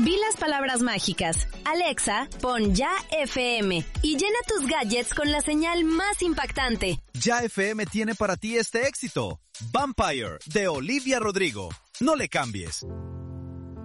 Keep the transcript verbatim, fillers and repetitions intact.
Di las palabras mágicas. Alexa, pon Ya F M y llena tus gadgets con la señal más impactante. Ya F M tiene para ti este éxito. Vampire, de Olivia Rodrigo. No le cambies.